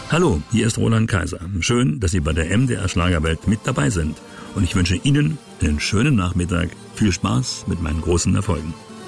Hallo, hier ist Roland Kaiser. Schön, dass Sie bei der MDR Schlagerwelt mit dabei sind. Und ich wünsche Ihnen einen schönen Nachmittag. Viel Spaß mit meinen großen Erfolgen.